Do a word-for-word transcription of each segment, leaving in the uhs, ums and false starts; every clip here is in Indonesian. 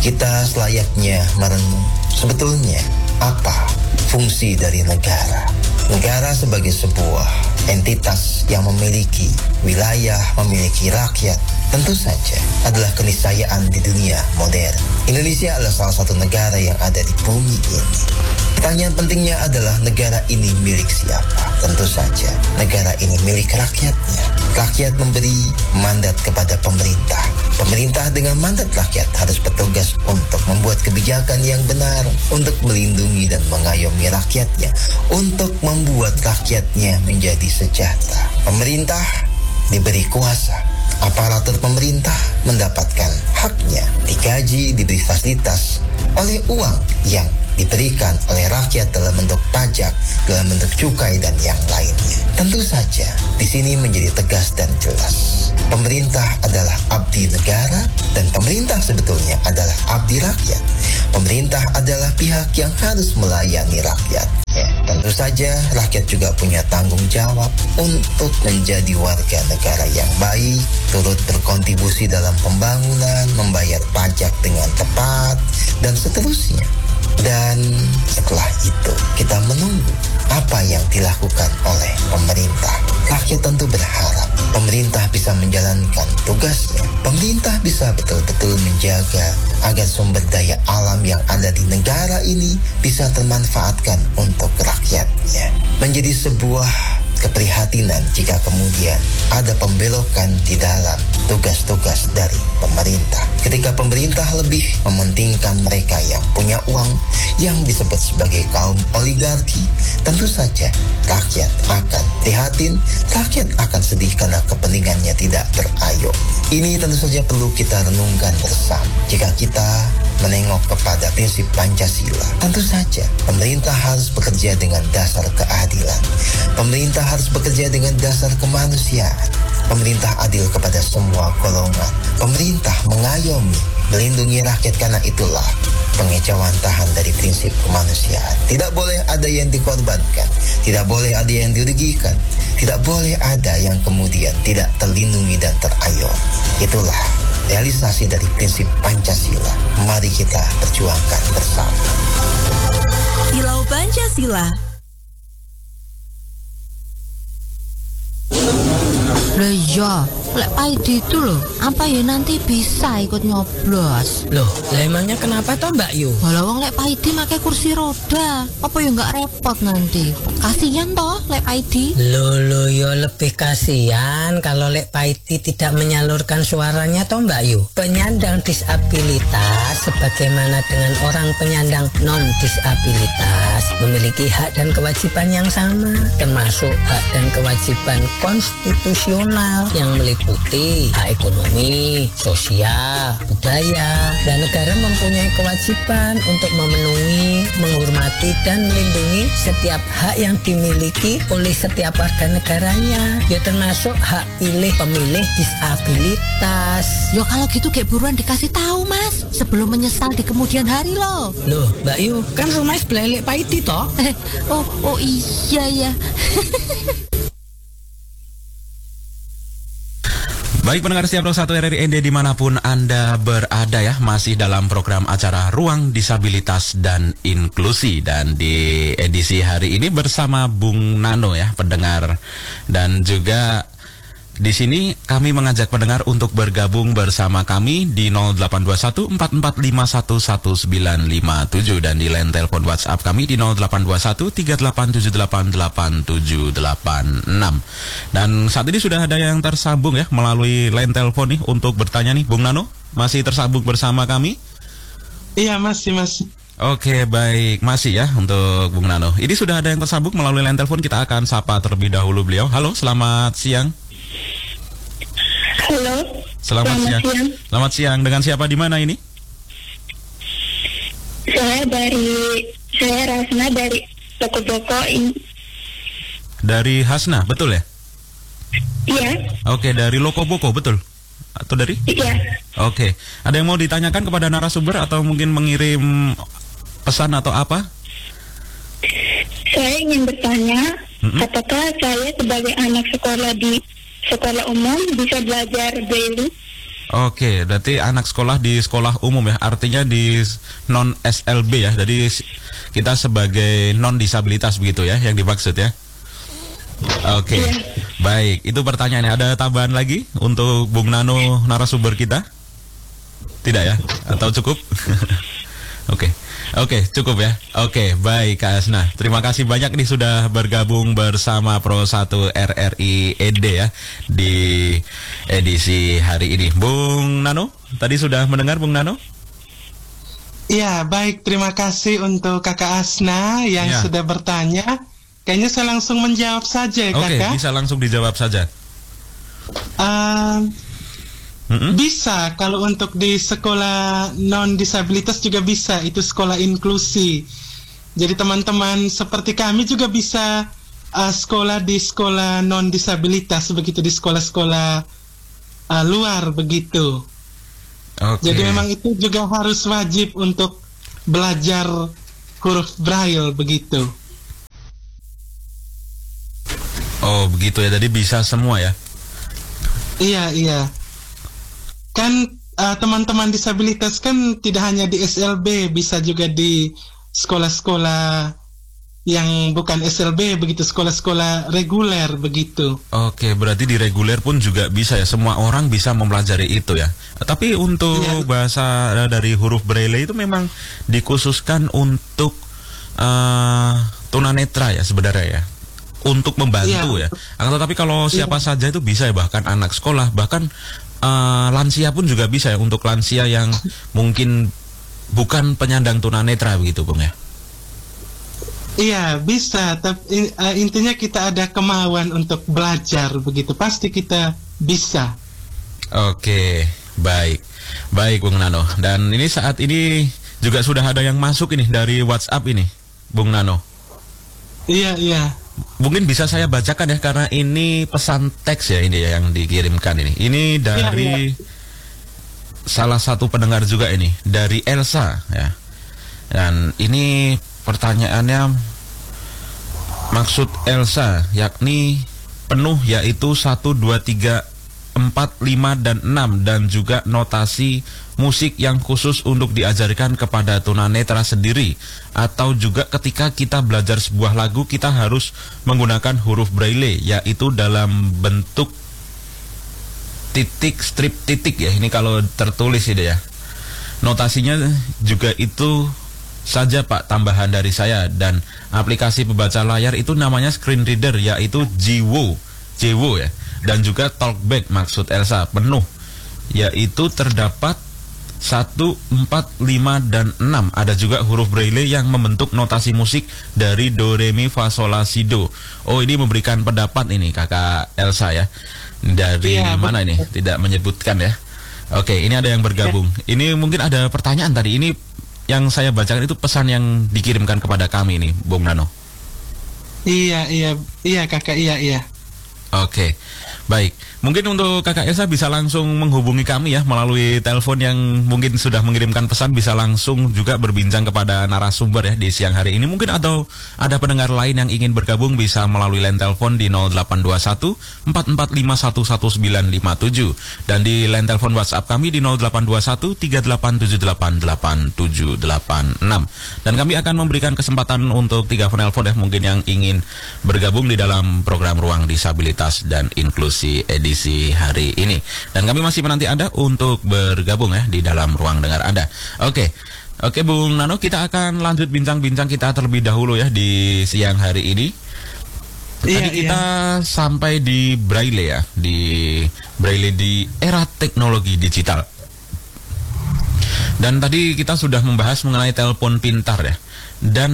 kita selayaknya merenung sebetulnya apa fungsi dari negara. Negara sebagai sebuah entitas yang memiliki wilayah, memiliki rakyat, tentu saja adalah keniscayaan di dunia modern. Indonesia adalah salah satu negara yang ada di bumi ini. Pertanyaan pentingnya adalah negara ini milik siapa? Tentu saja negara ini milik rakyatnya. Rakyat memberi mandat kepada pemerintah. Pemerintah dengan mandat rakyat harus bertugas untuk membuat kebijakan yang benar, untuk melindungi dan mengayomi rakyatnya, untuk membuat rakyatnya menjadi sejahtera. Pemerintah diberi kuasa, aparatur pemerintah mendapatkan haknya, digaji, diberi fasilitas oleh uang yang diberikan oleh rakyat dalam bentuk pajak, dalam bentuk cukai dan yang lainnya. Tentu saja di sini menjadi tegas dan jelas. Pemerintah adalah abdi negara dan pemerintah sebetulnya adalah abdi rakyat. Pemerintah adalah pihak yang harus melayani rakyat. Ya, tentu saja rakyat juga punya tanggung jawab untuk menjadi warga negara yang baik, turut berkontribusi dalam pembangunan, membayar pajak dengan tepat, dan seterusnya. Dan setelah itu kita menunggu apa yang dilakukan oleh pemerintah. Rakyat tentu berharap pemerintah bisa menjalankan tugasnya. Pemerintah bisa betul-betul menjaga agar sumber daya alam yang ada di negara ini bisa termanfaatkan untuk rakyatnya. Menjadi sebuah keprihatinan jika kemudian ada pembelokan di dalam tugas-tugas dari pemerintah. Ketika pemerintah lebih mementingkan mereka yang punya uang, yang disebut sebagai kaum oligarki, tentu saja rakyat akan prihatin, rakyat akan sedih karena kepentingannya tidak terayomi. Ini tentu saja perlu kita renungkan bersama. Jika kita menengok kepada prinsip Pancasila, tentu saja pemerintah harus bekerja dengan dasar keadilan. Pemerintah harus bekerja dengan dasar kemanusiaan. Pemerintah adil kepada semua golongan. Pemerintah mengayomi, melindungi rakyat, karena itulah pengejawantahan dari prinsip kemanusiaan. Tidak boleh ada yang dikorbankan, tidak boleh ada yang dirugikan, tidak boleh ada yang kemudian tidak terlindungi dan terayomi. Itulah realisasi dari prinsip Pancasila. Mari kita perjuangkan bersama. Silau Pancasila. Loh iya, lek Pak Edi itu loh, apa ya nanti bisa ikut nyoblos? Loh, lah emangnya kenapa toh Mbak Yu? Walau wong lek Pak Edi pakai kursi roda, apa ya nggak repot nanti? Kasihan toh lek Pak Edi. Loh, loh, yo lebih kasihan kalau lek Pak Edi tidak menyalurkan suaranya toh Mbak Yu. Penyandang disabilitas sebagaimana dengan orang penyandang non-disabilitas memiliki hak dan kewajiban yang sama, termasuk hak dan kewajiban konstitusional yang meliputi hak ekonomi, sosial, budaya, dan negara mempunyai kewajiban untuk memenuhi, menghormati, dan melindungi setiap hak yang dimiliki oleh setiap warga negaranya, ya termasuk hak pilih pemilih disabilitas. Ya kalau gitu kayak buruan dikasih tahu Mas, sebelum menyesal di kemudian hari loh. Loh Mbak Yu, kan rumah sebelah lek Pak Edi toh? oh, oh iya ya. Baik pendengar setiap satu R R I N D dimanapun Anda berada ya, masih dalam program acara Ruang Disabilitas dan Inklusi, dan di edisi hari ini bersama Bung Nano ya pendengar, dan juga di sini kami mengajak pendengar untuk bergabung bersama kami di nol delapan dua satu empat empat lima satu satu sembilan lima tujuh dan di line telepon WhatsApp kami di nol delapan dua satu tiga delapan tujuh delapan delapan tujuh delapan enam. Dan saat ini sudah ada yang tersambung ya melalui line telepon nih untuk bertanya nih. Bung Nano masih tersambung bersama kami? Iya masih mas. Oke baik, masih ya untuk Bung Nano. Ini sudah ada yang tersambung melalui line telepon, kita akan sapa terlebih dahulu beliau. Halo, selamat siang. Halo. Selamat, Selamat siang. siang. Selamat siang. Dengan siapa di mana ini? Saya dari saya Rasna dari Loko Boko ini. Dari Hasna, betul ya? Iya. Oke, dari Loko Boko, betul? Atau dari? Iya. Oke. Ada yang mau ditanyakan kepada narasumber atau mungkin mengirim pesan atau apa? Saya ingin bertanya, mm-hmm. apakah saya sebagai anak sekolah di sekolah umum bisa belajar Braille? Oke, berarti anak sekolah di sekolah umum ya, artinya di non S L B ya. Jadi kita sebagai non disabilitas begitu ya yang dimaksud ya. Oke, baik. Itu pertanyaannya. Ada tambahan lagi untuk Bung Nano narasumber kita? Tidak ya? Atau cukup? Oke. Oke, cukup ya. Oke, baik Kak Asna. Terima kasih banyak nih sudah bergabung bersama Pro satu R R I E D ya di edisi hari ini. Bung Nano, tadi sudah mendengar Bung Nano? Iya, baik. Terima kasih untuk Kakak Asna yang ya. sudah bertanya. Kayaknya saya langsung menjawab saja ya, Oke, Kakak. bisa langsung dijawab saja. Uh, Mm-mm. Bisa, kalau untuk di sekolah non disabilitas juga bisa, itu sekolah inklusi. Jadi teman-teman seperti kami juga bisa uh, sekolah di sekolah non disabilitas, begitu di sekolah-sekolah uh, luar begitu. Oke. Jadi memang itu juga harus wajib untuk belajar huruf Braille begitu. Oh begitu ya, jadi bisa semua ya? Iya, iya. Kan uh, teman-teman disabilitas kan tidak hanya di S L B, bisa juga di sekolah-sekolah yang bukan S L B begitu, sekolah-sekolah reguler begitu. Oke, berarti di reguler pun juga bisa ya, semua orang bisa mempelajari itu ya. Tapi untuk Iya. bahasa dari huruf Braille itu memang dikhususkan untuk uh, tunanetra ya sebenarnya ya, untuk membantu Iya. ya. Akan tetapi kalau siapa Iya. saja itu bisa ya, bahkan anak sekolah, bahkan uh, lansia pun juga bisa ya, untuk lansia yang mungkin bukan penyandang tunanetra begitu Bung ya. Iya, bisa, tapi uh, intinya kita ada kemauan untuk belajar begitu, pasti kita bisa. Oke, baik. Baik Bung Nano. Dan ini saat ini juga sudah ada yang masuk ini dari WhatsApp ini, Bung Nano. Iya, iya. Mungkin bisa saya bacakan ya, karena ini pesan teks ya ini ya yang dikirimkan ini. Ini dari Iya, salah satu pendengar juga ini, dari Elsa ya. Dan ini pertanyaannya, maksud Elsa yakni penuh yaitu satu, dua, tiga, empat, lima, dan enam, dan juga notasi musik yang khusus untuk diajarkan kepada tunanetra sendiri, atau juga ketika kita belajar sebuah lagu kita harus menggunakan huruf Braille yaitu dalam bentuk titik, strip titik ya, ini kalau tertulis ini ya. Notasinya juga itu saja Pak, tambahan dari saya. Dan aplikasi pembaca layar itu namanya screen reader yaitu Jiwo, Jiwo ya. Dan juga talkback maksud Elsa penuh yaitu terdapat satu, empat, lima, dan enam. Ada juga huruf Braille yang membentuk notasi musik dari do, re, mi, fa, sol, la, si, do. Oh, ini memberikan pendapat ini Kakak Elsa ya. Dari Iya, mana ini? Tidak menyebutkan ya. Oke, ini ada yang bergabung. Ini mungkin ada pertanyaan tadi. Ini yang saya bacakan itu pesan yang dikirimkan kepada kami nih, Bung Nano. Iya, iya, iya Kakak, iya, iya. Oke, baik. Mungkin untuk Kakak Elsa bisa langsung menghubungi kami ya melalui telepon yang mungkin sudah mengirimkan pesan, bisa langsung juga berbincang kepada narasumber ya di siang hari ini. Mungkin atau ada pendengar lain yang ingin bergabung bisa melalui line telepon di nol delapan dua satu, empat empat lima satu satu sembilan lima tujuh dan di line telepon WhatsApp kami di nol delapan dua satu, tiga delapan tujuh delapan delapan tujuh delapan enam. Dan kami akan memberikan kesempatan untuk tiga penelpon ya mungkin yang ingin bergabung di dalam program Ruang Disabilitas dan Inklusi edisi hari ini. Dan kami masih menanti Anda untuk bergabung ya di dalam ruang dengar Anda. Oke. Oke Bung Nano, kita akan lanjut bincang-bincang kita terlebih dahulu ya di siang hari ini. Tadi Iya, kita sampai di Braille ya, di Braille di era teknologi digital. Dan tadi kita sudah membahas mengenai telepon pintar ya. Dan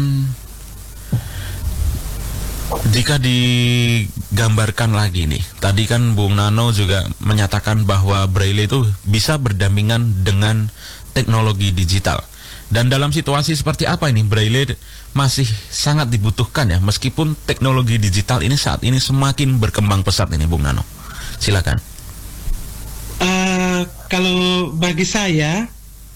jika digambarkan lagi nih, tadi kan Bung Nano juga menyatakan bahwa Braille itu bisa berdampingan dengan teknologi digital. Dan dalam situasi seperti apa ini Braille masih sangat dibutuhkan ya, meskipun teknologi digital ini saat ini semakin berkembang pesat ini Bung Nano. Silakan. Uh, kalau bagi saya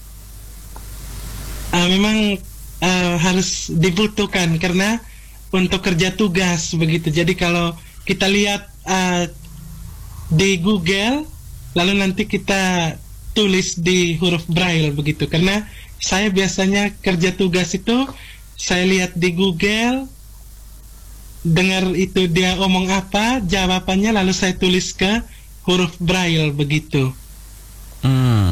uh, memang uh, harus dibutuhkan karena untuk kerja tugas begitu. Jadi kalau kita lihat uh, di Google lalu nanti kita tulis di huruf braille begitu. Karena saya biasanya kerja tugas itu saya lihat di Google, dengar itu dia omong apa, jawabannya lalu saya tulis ke huruf braille begitu. Hmm.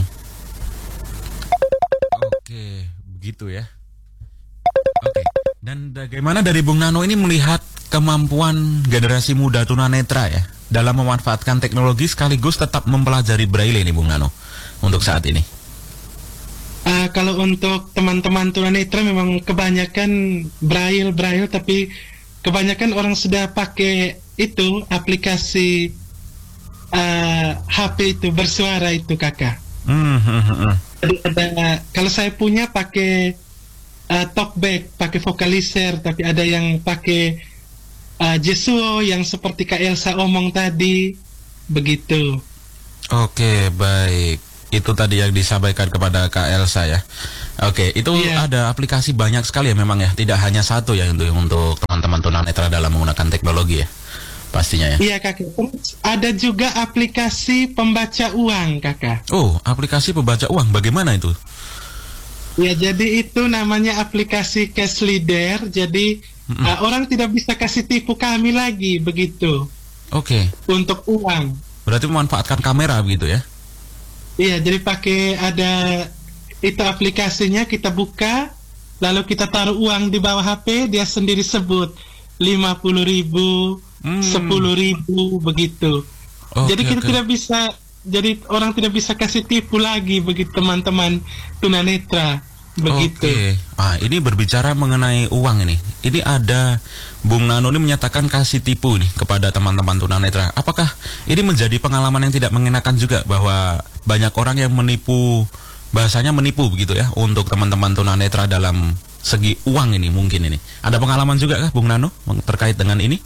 Oke, begitu ya. Oke. Dan bagaimana dari Bung Nano ini melihat kemampuan generasi muda tunanetra ya dalam memanfaatkan teknologi sekaligus tetap mempelajari braille ini, Bung Nano, untuk saat ini? Uh, kalau untuk teman-teman tunanetra memang kebanyakan braille braille, tapi kebanyakan orang sudah pakai itu aplikasi uh, H P itu bersuara itu kakak. Mm -hmm. Jadi ada, kalau saya punya pakai uh, talkback, pakai vocalizer, tapi ada yang pakai uh, Jesuo yang seperti Kak Elsa omong tadi, begitu. Oke, baik. Itu tadi yang disampaikan kepada Kak Elsa ya. Oke, itu yeah. Ada aplikasi banyak sekali ya memang ya. Tidak hanya satu ya untuk untuk teman-teman tunanetra dalam menggunakan teknologi ya. Pastinya ya. Iya kakak. Ada juga aplikasi pembaca uang kakak. Oh, aplikasi pembaca uang. Bagaimana itu? Ya, jadi itu namanya aplikasi Cash Leader. Jadi mm -mm. Uh, orang tidak bisa kasih tipu kami lagi begitu. Oke. Okay. Untuk uang. Berarti memanfaatkan kamera begitu ya? Iya, jadi pakai ada itu aplikasinya, kita buka, lalu kita taruh uang di bawah H P, dia sendiri sebut lima puluh ribu, hmm. sepuluh ribu, begitu. Okay, jadi kita okay. tidak bisa, jadi orang tidak bisa kasih tipu lagi begitu teman-teman tunanetra, begitu. Oke, okay. Ah, ini berbicara mengenai uang ini. Ini ada Bung Nano ini menyatakan kasih tipu nih kepada teman-teman tunanetra. Apakah ini menjadi pengalaman yang tidak mengenakan juga bahwa banyak orang yang menipu, bahasanya menipu begitu ya, untuk teman-teman tunanetra dalam segi uang ini mungkin ini. Ada pengalaman juga kah Bung Nano terkait dengan ini?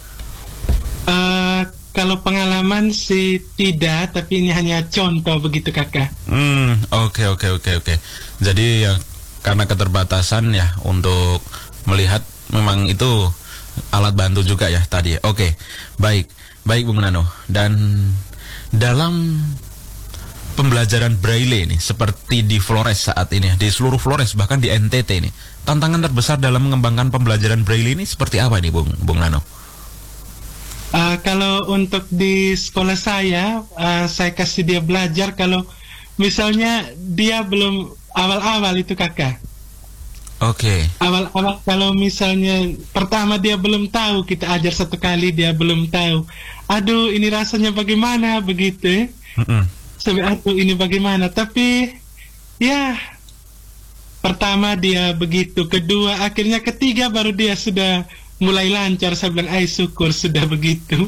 Uh, kalau pengalaman sih tidak, tapi ini hanya contoh begitu kakak. Hmm, oke oke oke oke. Jadi ya karena keterbatasan ya untuk melihat, memang itu alat bantu juga ya tadi. Oke, baik, baik Bung Nano. Dan dalam pembelajaran braille ini seperti di Flores saat ini, di seluruh Flores bahkan di N T T ini, tantangan terbesar dalam mengembangkan pembelajaran braille ini seperti apa nih Bung Bung Nano? Uh, kalau untuk di sekolah saya, uh, saya kasih dia belajar kalau misalnya dia belum awal-awal itu kakak. Oke. Okay. Awal-awal kalau misalnya pertama dia belum tahu, kita ajar satu kali dia belum tahu. Aduh, ini rasanya bagaimana begitu? Mm -mm. Sampai aduh ini bagaimana? Tapi ya pertama dia begitu, kedua, akhirnya ketiga baru dia sudah mulai lancar. Saya bilang, ay syukur sudah begitu.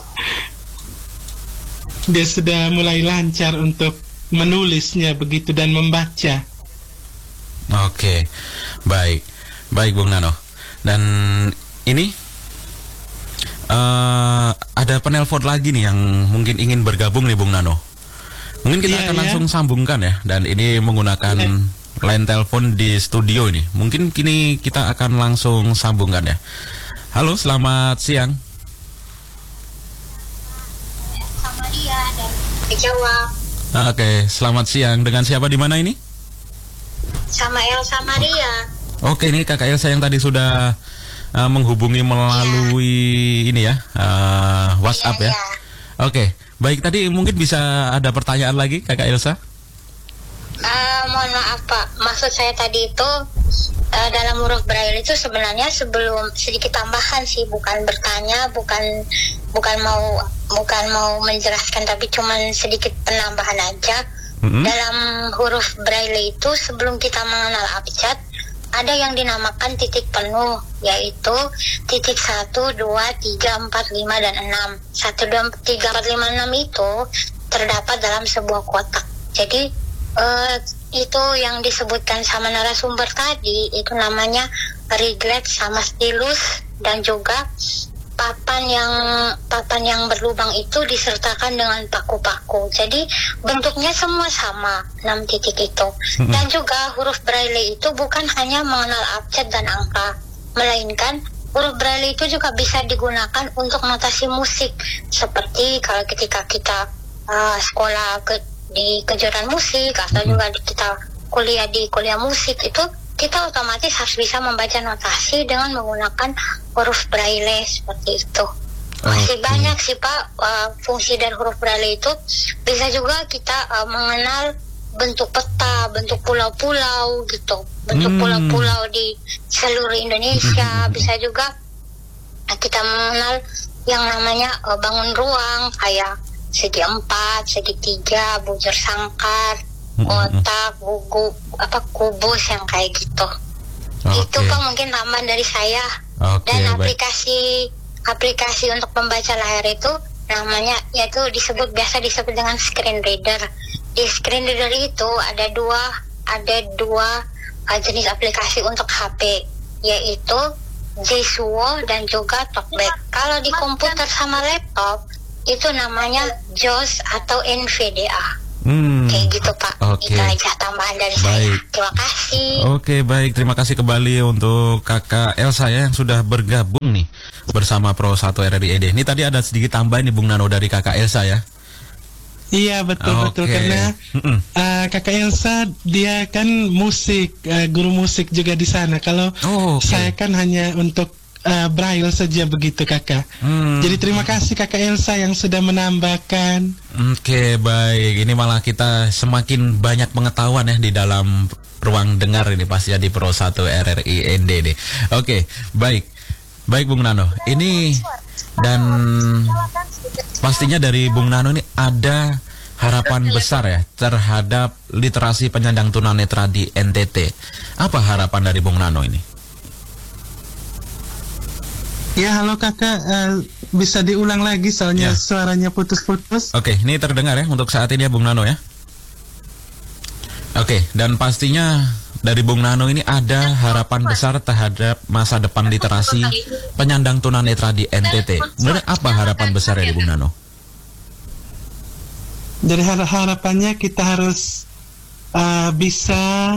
Dia sudah mulai lancar untuk menulisnya begitu dan membaca. Oke, baik, baik Bung Nano. Dan ini uh, ada penelpon lagi nih yang mungkin ingin bergabung nih Bung Nano. Mungkin kita yeah, akan yeah. langsung sambungkan ya. Dan ini menggunakan yeah. line telepon di studio ini. Mungkin kini kita akan langsung sambungkan ya. Halo, selamat siang. Sama dia dan dijawab. Oke, okay, selamat siang. Dengan siapa di mana ini? Sama Elsa Maria. Oke, ini Kakak Elsa yang tadi sudah uh, menghubungi melalui ya. ini ya, uh, WhatsApp ya. ya. Oke, baik, tadi mungkin bisa ada pertanyaan lagi Kakak Elsa? Uh, mohon maaf Pak, maksud saya tadi itu uh, dalam huruf braille itu sebenarnya sebelum sedikit tambahan sih, bukan bertanya, bukan bukan mau bukan mau menjelaskan, tapi cuman sedikit penambahan aja. Mm-hmm. Dalam huruf braille itu sebelum kita mengenal abjad ada yang dinamakan titik penuh, yaitu titik satu, dua, tiga, empat, lima, dan enam. Satu, dua, tiga, empat, lima, enam itu terdapat dalam sebuah kotak. Jadi uh, itu yang disebutkan sama narasumber tadi itu namanya reglet sama stylus, dan juga papan yang papan yang berlubang itu disertakan dengan paku-paku. Jadi bentuknya semua sama, enam titik itu. Dan juga huruf braille itu bukan hanya mengenal abjad dan angka, melainkan huruf braille itu juga bisa digunakan untuk notasi musik. Seperti kalau ketika kita uh, sekolah ke, di kejuruan musik atau hmm. juga di, kita kuliah di kuliah musik itu kita otomatis harus bisa membaca notasi dengan menggunakan huruf braille seperti itu. Masih okay. banyak sih Pak uh, fungsi dari huruf braille itu. Bisa juga kita uh, mengenal bentuk peta, bentuk pulau-pulau gitu, bentuk hmm. pulau-pulau di seluruh Indonesia. Bisa juga kita mengenal yang namanya uh, bangun ruang kayak segi empat, segi tiga, bujur sangkar, kotak, gugu, apa kubus yang kayak gitu. Okay. Itu Pak mungkin tambahan dari saya. Okay, dan aplikasi baik. aplikasi untuk membaca layar itu namanya yaitu disebut biasa disebut dengan screen reader. Di screen reader itu ada dua ada dua uh, jenis aplikasi untuk H P, yaitu J-Suwo dan juga Talkback. Kalau di komputer sama laptop itu namanya JAWS atau N V D A. Hmm. Kayak gitu Pak. Okay. Itu aja tambahan dari baik. saya. Terima kasih. Oke okay, baik, terima kasih kembali untuk Kakak Elsa ya yang sudah bergabung nih bersama Pro satu R R I E D. Ini tadi ada sedikit tambahan nih Bung Nano dari Kakak Elsa ya. Iya betul-betul okay. karena uh, Kakak Elsa dia kan musik, uh, guru musik juga di sana. Kalau oh, okay. saya kan hanya untuk uh, braille saja begitu Kakak. Hmm. Jadi terima kasih Kakak Elsa yang sudah menambahkan. Oke okay, baik, ini malah kita semakin banyak pengetahuan ya di dalam ruang dengar ini pasti di Pro satu R R I E D nih. Oke okay, baik, baik Bung Nano. Ini dan pastinya dari Bung Nano ini ada harapan besar ya terhadap literasi penyandang tunanetra di N T T. Apa harapan dari Bung Nano ini? Ya halo Kakak, uh, bisa diulang lagi soalnya ya. Suaranya putus-putus. Oke, ini terdengar ya untuk saat ini ya Bung Nano ya. Oke, dan pastinya dari Bung Nano ini ada harapan besar terhadap masa depan literasi penyandang tunanetra di N T T. Benar apa harapan besar dari Bung Nano? Jadi harapannya kita harus uh, bisa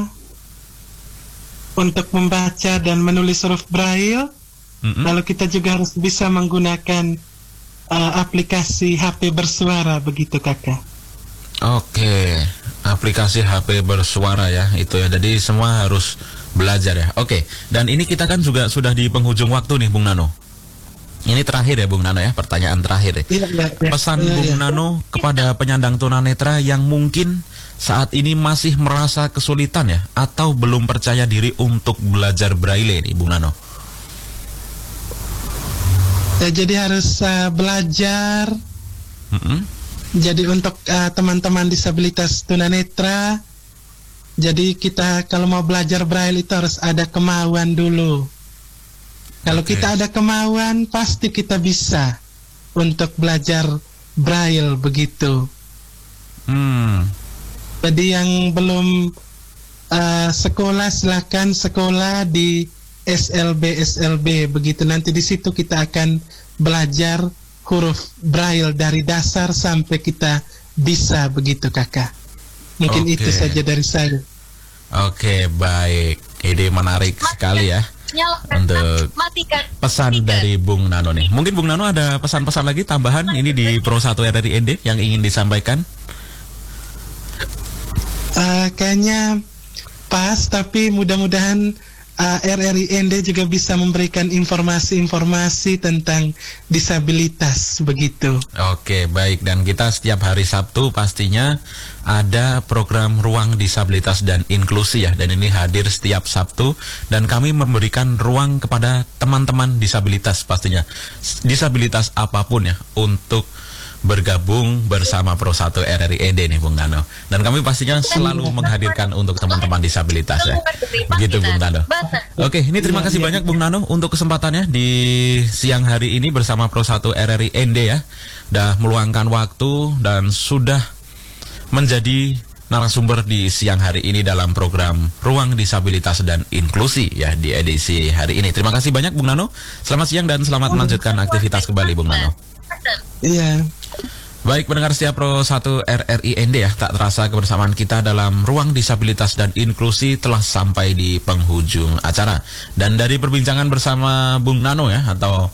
untuk membaca dan menulis huruf braille. Mm-hmm. Lalu kita juga harus bisa menggunakan uh, aplikasi H P bersuara begitu Kakak. Oke, aplikasi H P bersuara ya itu ya. Jadi semua harus belajar ya. Oke, dan ini kita kan juga sudah di penghujung waktu nih Bung Nano. Ini terakhir ya Bung Nano ya, pertanyaan terakhir ya. Ya, ya, ya. Pesan ya, Bung ya. Nano kepada penyandang tunanetra yang mungkin saat ini masih merasa kesulitan ya atau belum percaya diri untuk belajar braille nih Bung Nano. Ya, jadi harus uh, belajar. Mm-hmm. Jadi untuk uh, teman-teman disabilitas tunanetra, jadi kita kalau mau belajar braille itu harus ada kemauan dulu. Kalau okay. kita ada kemauan, pasti kita bisa untuk belajar braille begitu. Hmm. Jadi yang belum uh, sekolah silakan sekolah di S L B S L B begitu, nanti di situ kita akan belajar huruf braille dari dasar sampai kita bisa begitu Kakak. Mungkin okay. itu saja dari saya. Oke okay, baik, ide menarik Matikan. sekali ya untuk Matikan. pesan Matikan. dari Bung Nano nih. Mungkin Bung Nano ada pesan-pesan lagi tambahan ini di Pro satu R R I E D yang ingin disampaikan? Uh, kayaknya pas, tapi mudah-mudahan Uh, R R I E D juga bisa memberikan informasi-informasi tentang disabilitas begitu. Oke, baik. Dan kita setiap hari Sabtu pastinya ada program Ruang Disabilitas dan Inklusi ya. Dan ini hadir setiap Sabtu dan kami memberikan ruang kepada teman-teman disabilitas pastinya. Disabilitas apapun ya untuk bergabung bersama Pro satu R R I E D nih Bung Nano. Dan kami pastinya selalu menghadirkan untuk teman-teman disabilitas ya. Begitu Bung Nano. Oke, ini terima kasih banyak Bung Nano untuk kesempatannya di siang hari ini bersama Pro satu R R I E D ya. Sudah meluangkan waktu dan sudah menjadi narasumber di siang hari ini dalam program Ruang Disabilitas dan Inklusi ya di edisi hari ini. Terima kasih banyak Bung Nano. Selamat siang dan selamat melanjutkan aktivitas kembali Bung Nano. Iya. Baik pendengar setia Pro satu R R I E D ya, tak terasa kebersamaan kita dalam Ruang Disabilitas dan Inklusi telah sampai di penghujung acara. Dan dari perbincangan bersama Bung Nano ya, atau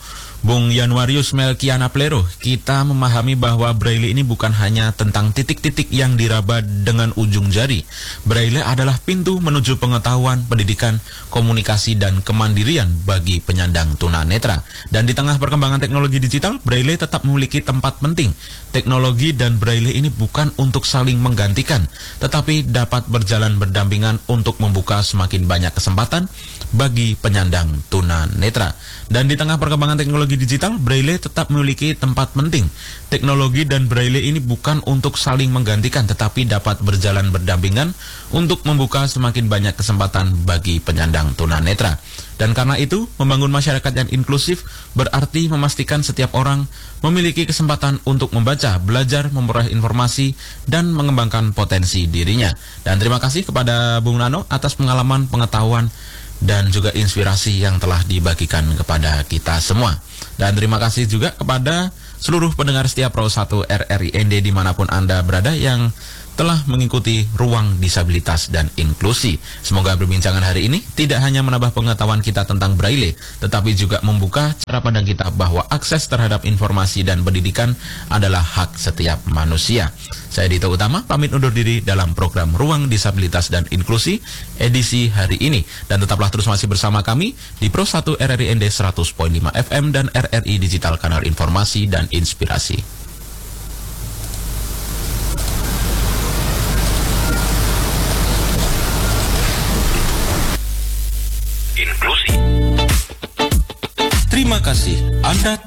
Bung Yanuarius Melkiana Plero, kita memahami bahwa Braille ini bukan hanya tentang titik-titik yang diraba dengan ujung jari. Braille adalah pintu menuju pengetahuan, pendidikan, komunikasi, dan kemandirian bagi penyandang tunanetra. Dan di tengah perkembangan teknologi digital, Braille tetap memiliki tempat penting. Teknologi dan Braille ini bukan untuk saling menggantikan, tetapi dapat berjalan berdampingan untuk membuka semakin banyak kesempatan bagi penyandang tunanetra. Dan di tengah perkembangan teknologi digital, Braille tetap memiliki tempat penting. Teknologi dan Braille ini bukan untuk saling menggantikan, tetapi dapat berjalan berdampingan untuk membuka semakin banyak kesempatan bagi penyandang tunanetra. Dan karena itu, membangun masyarakat yang inklusif berarti memastikan setiap orang memiliki kesempatan untuk membaca, belajar, memperoleh informasi, dan mengembangkan potensi dirinya. Dan terima kasih kepada Bung Nano atas pengalaman, pengetahuan, dan juga inspirasi yang telah dibagikan kepada kita semua. Dan terima kasih juga kepada seluruh pendengar setia Pro satu R R I N D dimanapun Anda berada yang telah mengikuti Ruang Disabilitas dan Inklusi. Semoga perbincangan hari ini tidak hanya menambah pengetahuan kita tentang Braille, tetapi juga membuka cara pandang kita bahwa akses terhadap informasi dan pendidikan adalah hak setiap manusia. Saya Dito Utama, pamit undur diri dalam program Ruang Disabilitas dan Inklusi edisi hari ini. Dan tetaplah terus masih bersama kami di Pro satu R R I N D seratus koma lima F M dan R R I Digital Kanal Informasi dan Inspirasi. Inklusi. Terima kasih Anda